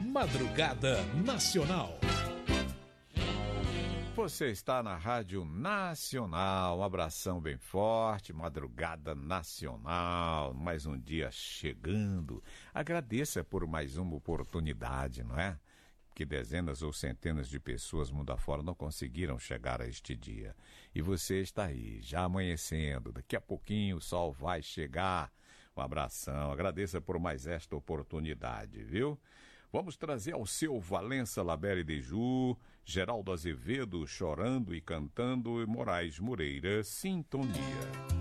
Madrugada Nacional. Você está na Rádio Nacional, um abração bem forte, Madrugada Nacional, mais um dia chegando. Agradeça por mais uma oportunidade, não é? Que dezenas ou centenas de pessoas mundo afora não conseguiram chegar a este dia. E você está aí, já amanhecendo, daqui a pouquinho o sol vai chegar. Um abração, agradeça por mais esta oportunidade, viu? Vamos trazer ao seu Valença Labere de Ju, Geraldo Azevedo chorando e cantando e Moraes Moreira, Sintonia.